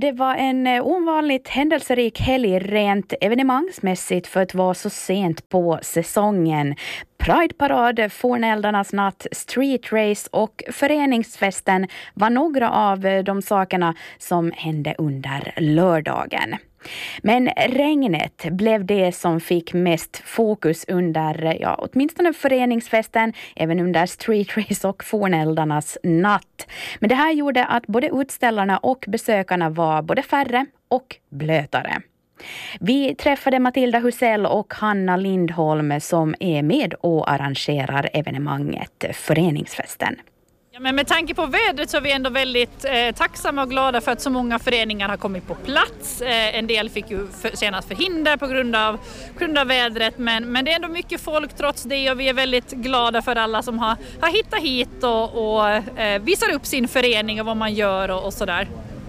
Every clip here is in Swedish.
det var en ovanligt händelserik helg rent evenemangsmässigt för att vara så sent på säsongen. Prideparad, Forneldarnas natt, street race och föreningsfesten var några av de sakerna som hände under lördagen. Men regnet blev det som fick mest fokus under, åtminstone föreningsfesten, även under street race och Forneldarnas natt. Men det här gjorde att både utställarna och besökarna var både färre och blötare. Vi träffade Matilda Husell och Hanna Lindholm som är med och arrangerar evenemanget Föreningsfesten. Ja, men med tanke på vädret så är vi ändå väldigt tacksamma och glada för att så många föreningar har kommit på plats. En del fick ju senast förhinder på grund av vädret, men det är ändå mycket folk trots det, och vi är väldigt glada för alla som har hittat hit och visar upp sin förening och vad man gör och sådär.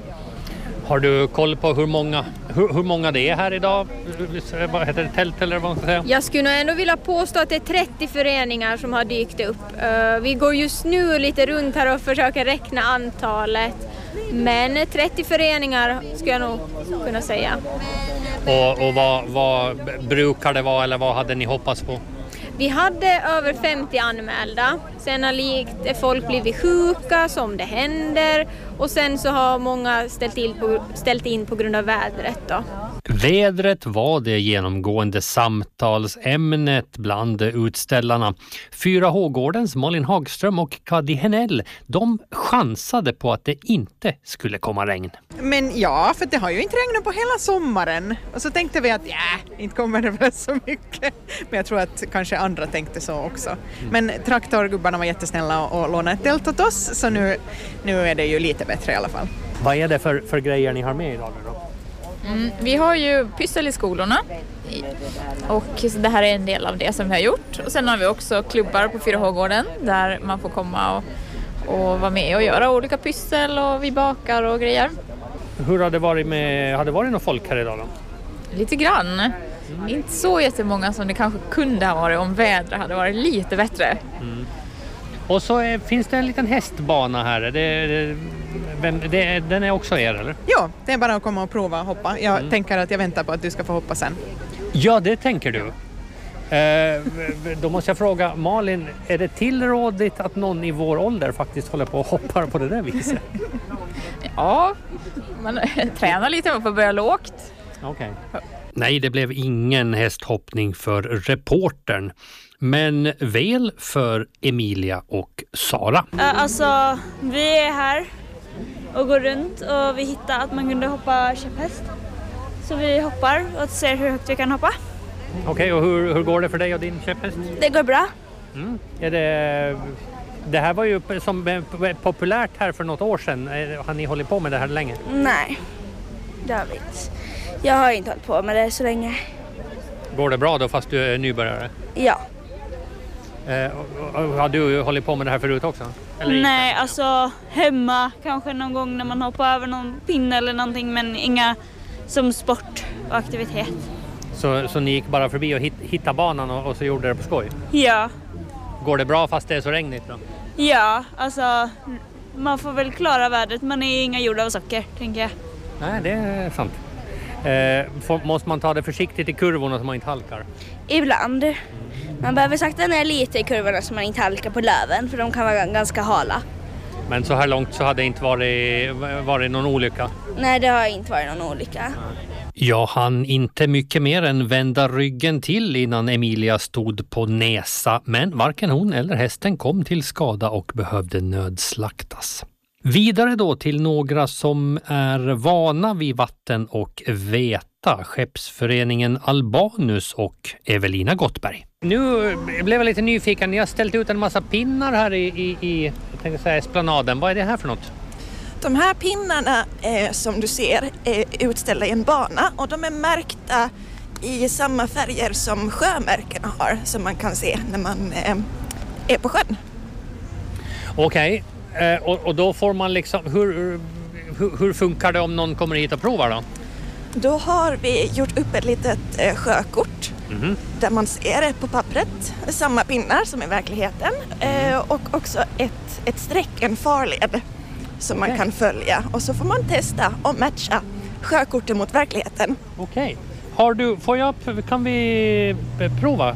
Har du koll på hur många det är här idag? Vad heter det? Tält eller vad man ska säga? Jag skulle ändå vilja påstå att det är 30 föreningar som har dykt upp. Vi går just nu lite runt här och försöker räkna antalet. Men 30 föreningar skulle jag nog kunna säga. Och vad brukar det vara, eller vad hade ni hoppats på? Vi hade över 50 anmälda. Sen har folk blivit sjuka som det händer. Och sen så har många ställt in på grund av vädret då. Vädret var det genomgående samtalsämnet bland utställarna. 4H-gårdens Malin Hagström och Kadi Henell, de chansade på att det inte skulle komma regn. Men ja, för det har ju inte regnat på hela sommaren. Och så tänkte vi att inte kommer det väl så mycket. Men jag tror att kanske andra tänkte så också. Men traktorgubbarna var jättesnälla och lånade ett tält åt oss. Så nu är det ju lite bättre i alla fall. Vad är det för grejer ni har med idag då? Vi har ju pyssel i skolorna och det här är en del av det som vi har gjort. Och sen har vi också klubbar på 4H-gården där man får komma och vara med och göra olika pyssel, och vi bakar och grejer. Hur har det varit har det varit någon folk här idag då? Lite grann. Inte så jättemånga som det kanske kunde ha varit om vädret hade varit lite bättre. Och så finns det en liten hästbana här. Den är också er, eller? Ja, det är bara att komma och prova och hoppa. Jag tänker att jag väntar på att du ska få hoppa sen. Ja, det tänker du. Då måste jag fråga, Malin, är det tillrådigt att någon i vår ålder faktiskt håller på och hoppar på det där viset? Ja, man tränar lite och får börja lågt. Okej. Nej, det blev ingen hästhoppning för reportern. Men väl för Emilia och Sara. Alltså, vi är här och går runt och vi hittar att man kunde hoppa käpphäst. Så vi hoppar och ser hur högt vi kan hoppa. Okej, och hur går det för dig och din käpphäst? Det går bra. Det här var ju som populärt här för något år sedan. Har ni hållit på med det här länge? Nej, det har vi inte. Jag har inte hållit på med det så länge. Går det bra då fast du är nybörjare? Ja. Har du hållit på med det här förut också? Eller nej, inte? alltså hemma kanske någon gång när man hoppar över någon pinne eller någonting, men inga som sport och aktivitet. Så ni gick bara förbi och hittade banan och så gjorde det på skoj? Ja. Går det bra fast det är så regnigt då? Ja, alltså man får väl klara vädret. Man är inga gjorda av socker, tänker jag. Nej, det är sant. Måste man ta det försiktigt i kurvorna så man inte halkar? Ibland. Man behöver sakta ner lite i kurvorna så man inte halkar på löven, för de kan vara ganska hala. Men så här långt så hade det inte varit någon olycka? Nej, det har inte varit någon olycka. Jag hann inte mycket mer än vända ryggen till innan Emilia stod på näsa, men varken hon eller hästen kom till skada och behövde nödslaktas. Vidare då till några som är vana vid vatten och veta, skeppsföreningen Albanus och Evelina Gottberg. Nu blev jag lite nyfiken, ni har ställt ut en massa pinnar här i jag tänkte säga esplanaden. Vad är det här för något? De här pinnarna som du ser är utställda i en bana, och de är märkta i samma färger som sjömärkena har, som man kan se när man är på sjön. Okej. Och då får man liksom, hur funkar det om någon kommer hit och provar då? Då har vi gjort upp ett litet sjökort där man ser på pappret samma pinnar som i verkligheten och också ett streck, en farled som man kan följa och så får man testa och matcha sjökortet mot verkligheten. Okej. Kan vi prova?